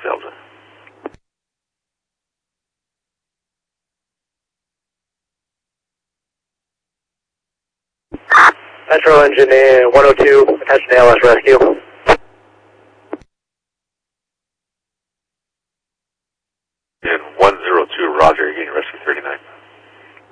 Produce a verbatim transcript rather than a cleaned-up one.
Delta. Metro engine in one oh two, attention to A L S rescue.